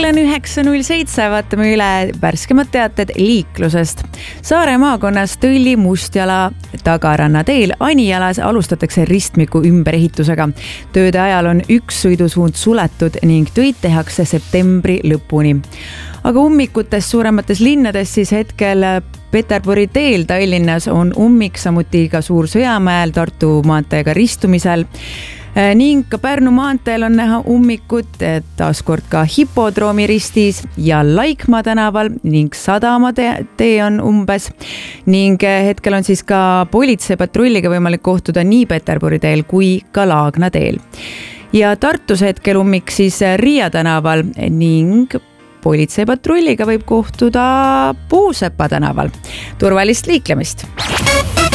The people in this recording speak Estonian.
Kell on 9.07, vaatame üle värskemad teated liiklusest. Saare maakonnas Tõlli-Mustjala tagaranna teel Anijalas alustatakse ristmiku ümberehitusega. Tööde ajal on üks sõidusuund suletud ning töid tehakse septembri lõpuni. Aga ummikutes suuremates linnades siis hetkel Peterburi teel Tallinnas on ummik, samuti ka Suur-Sõjamäel Tartu maanteega ristumisel. Ning ka Pärnu maanteel on näha ummikut, taaskord ka Hipodroomi ristis ja Laikmaa tänaval ning Sadama tee on umbes. Ning hetkel on siis ka politseipatrulliga võimalik kohtuda nii Peterburi teel kui ka Laagna teel. Ja Tartus hetkel ummik siis Riia tänaval ning politseipatrulliga võib kohtuda Puusepa tänaval. Turvalist liiklemist!